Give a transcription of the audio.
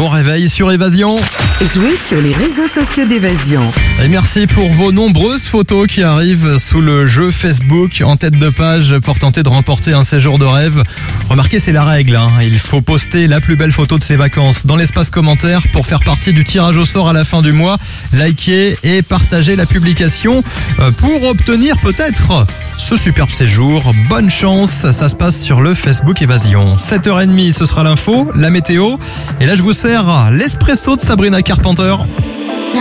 bon réveil sur Évasion. Jouez sur les réseaux sociaux d'Évasion. Et merci pour vos nombreuses photos qui arrivent sous le jeu Facebook en tête de page pour tenter de remporter un séjour de rêve. Remarquez, c'est la règle, il faut poster la plus belle photo de ses vacances dans l'espace commentaire pour faire partie du tirage au sort à la fin du mois. Likez et partagez la publication pour obtenir peut-être ce superbe séjour. Bonne chance, ça se passe sur le Facebook Évasion. 7h30, ce sera l'info, la météo. Et là, je vous sers l'espresso de Sabrina Carpenter.